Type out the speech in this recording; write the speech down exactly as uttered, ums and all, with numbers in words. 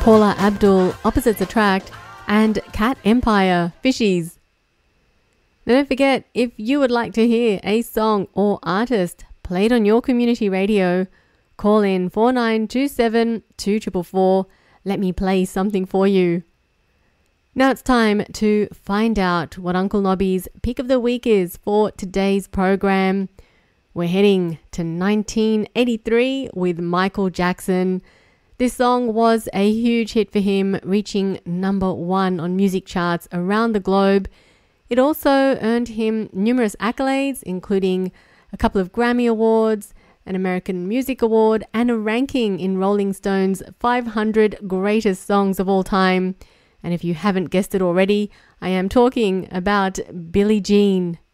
Paula Abdul, Opposites Attract, and Cat Empire, Fishies. Now don't forget, if you would like to hear a song or artist played on your community radio, call in four nine two seven two four four four. Let me play something for you. Now it's time to find out what Uncle Nobby's pick of the week is for today's program. We're heading to nineteen eighty-three with Michael Jackson. This song was a huge hit for him, reaching number one on music charts around the globe. It also earned him numerous accolades, including a couple of Grammy Awards, an American Music Award, and a ranking in Rolling Stone's five hundred Greatest Songs of All Time. And if you haven't guessed it already, I am talking about Billie Jean.